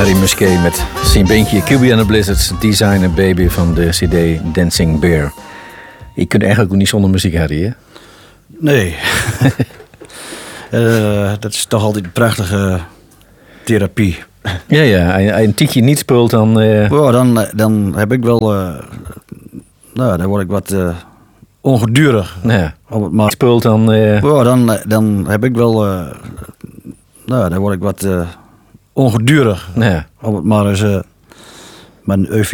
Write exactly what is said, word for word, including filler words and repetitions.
Harry Musquet met zijn beentje Q B and the Blizzards, Designer Baby van de C D Dancing Bear. Je kunt eigenlijk ook niet zonder muziek, Harry, hè? Nee. uh, dat is toch altijd een prachtige therapie. Ja, ja. Als je een tikje niet speelt, dan... Uh... Oh, dan, dan heb ik wel... Uh, nou, dan word ik wat uh, ongedurig. Ja. Op het maar speelt dan... Uh... Oh, dan, dan heb ik wel... Uh, nou, dan word ik wat uh, ongedurig. Ja. Op het maar eens... Uh, mijn